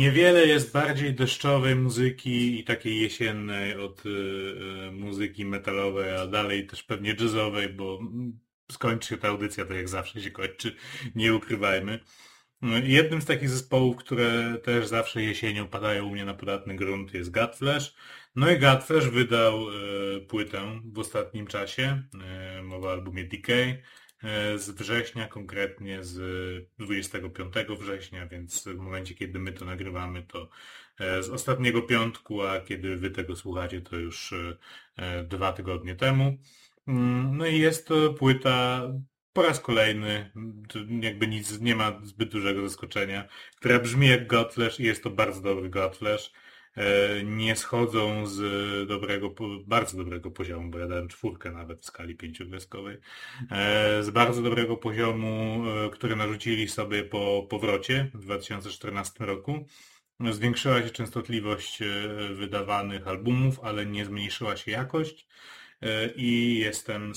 Niewiele jest bardziej deszczowej muzyki i takiej jesiennej od muzyki metalowej, a dalej też pewnie jazzowej, bo skończy się ta audycja tak jak zawsze się kończy, nie ukrywajmy. Jednym z takich zespołów, które też zawsze jesienią padają u mnie na podatny grunt jest Godflesh. No i Godflesh wydał płytę w ostatnim czasie, mowa o albumie Decay, z września, konkretnie z 25 września, więc w momencie, kiedy my to nagrywamy, to z ostatniego piątku, a kiedy wy tego słuchacie, to już 2 tygodnie temu. No i jest to płyta po raz kolejny, jakby nic, nie ma zbyt dużego zaskoczenia, która brzmi jak Godflesh i jest to bardzo dobry Godflesh. Nie schodzą z bardzo dobrego poziomu, bo ja dałem 4 nawet w skali 5-gwiazdkowej, z bardzo dobrego poziomu, który narzucili sobie po powrocie w 2014 roku. Zwiększyła się częstotliwość wydawanych albumów, ale nie zmniejszyła się jakość. I jestem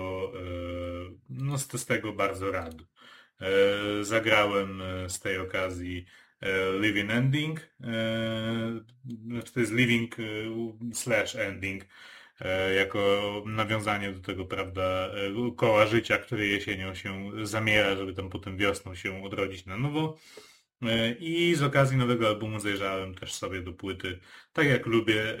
z tego bardzo rad. Zagrałem z tej okazji Living Ending, to jest Living slash Ending, jako nawiązanie do tego, prawda, koła życia, które jesienią się zamiera, żeby tam potem wiosną się odrodzić na nowo. I z okazji nowego albumu zajrzałem też sobie do płyty, tak jak lubię,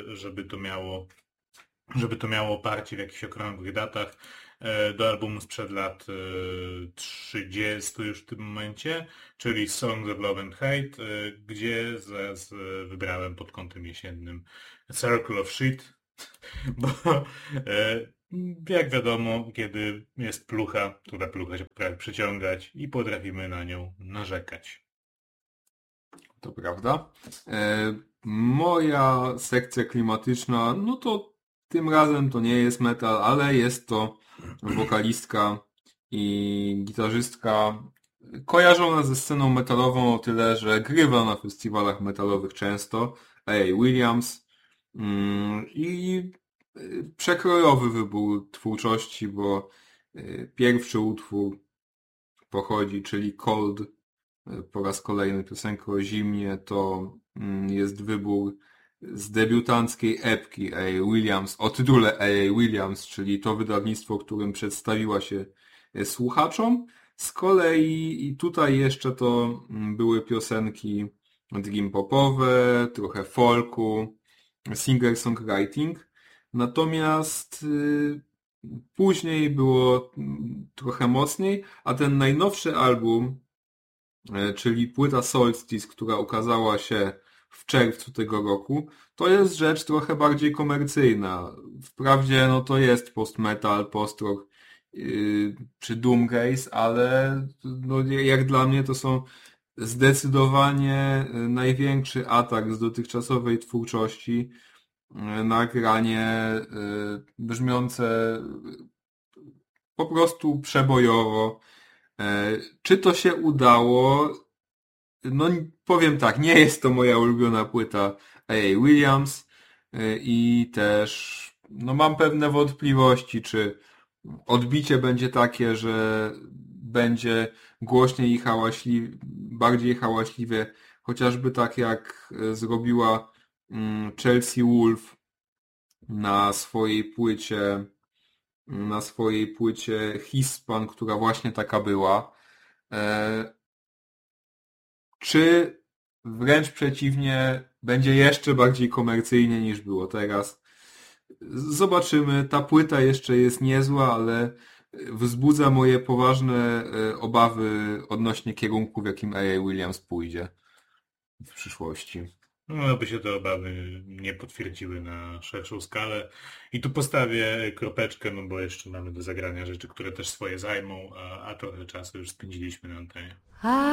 żeby to miało oparcie w jakichś okrągłych datach, do albumu sprzed lat 30 już w tym momencie, czyli Songs of Love and Hate, gdzie zaraz wybrałem pod kątem jesiennym Circle of Shit, bo jak wiadomo, kiedy jest plucha, to ta plucha się potrafi przyciągać i potrafimy na nią narzekać. To prawda. Moja sekcja klimatyczna, no to tym razem to nie jest metal, ale jest to wokalistka i gitarzystka kojarzona ze sceną metalową o tyle, że grywa na festiwalach metalowych często. A.A. Williams. I przekrojowy wybór twórczości, bo pierwszy utwór pochodzi, czyli Cold, po raz kolejny piosenka o zimnie, to jest wybór z debiutanckiej epki A.A. Williams o tytule A.A. Williams, czyli to wydawnictwo, którym przedstawiła się słuchaczom. Z kolei i tutaj jeszcze to były piosenki dream popowe, trochę folku, singer-songwriting. Natomiast później było trochę mocniej, a ten najnowszy album, czyli płyta Solstice, która ukazała się w czerwcu tego roku, to jest rzecz trochę bardziej komercyjna. Wprawdzie no to jest post-metal, post-rock czy doomgaze, ale no, jak dla mnie to są zdecydowanie największy atak z dotychczasowej twórczości. Nagranie brzmiące po prostu przebojowo. Czy to się udało? No powiem tak, nie jest to moja ulubiona płyta A.A. Williams i też no mam pewne wątpliwości, czy odbicie będzie takie, że będzie głośniej i bardziej hałaśliwie, chociażby tak jak zrobiła Chelsea Wolfe na swojej płycie Hispan, która właśnie taka była. Czy wręcz przeciwnie, będzie jeszcze bardziej komercyjnie niż było teraz? Zobaczymy. Ta płyta jeszcze jest niezła, ale wzbudza moje poważne obawy odnośnie kierunku, w jakim A.A. Williams pójdzie w przyszłości. No, aby się te obawy nie potwierdziły na szerszą skalę. I tu postawię kropeczkę, no bo jeszcze mamy do zagrania rzeczy, które też swoje zajmą, a trochę czasu już spędziliśmy na antenie.